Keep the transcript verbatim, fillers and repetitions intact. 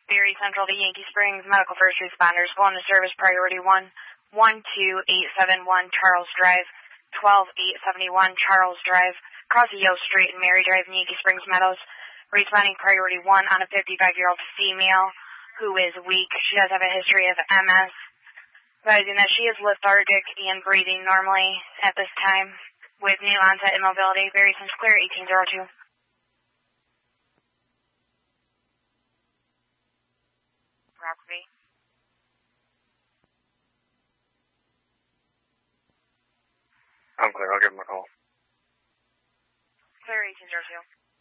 Very Central to Yankee Springs, medical first responders, going to service priority one, one two eight seven one Charles Drive, twelve eight seventy-one Charles Drive, across the Yale Street and Mary Drive in Yankee Springs Meadows. Responding priority one on a fifty-five-year-old female who is weak. She does have a history of M S. Advising that she is lethargic and breathing normally at this time with new onset immobility. Very Central clear, eighteen oh two. Rhapsody. I'm clear. I'll give him a call. Clear, eighteen oh two.